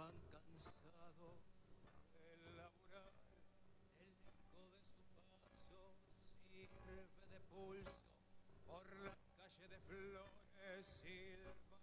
van cansados de laburar, el eco de su paso sirve de pulso por la calle de flores, silba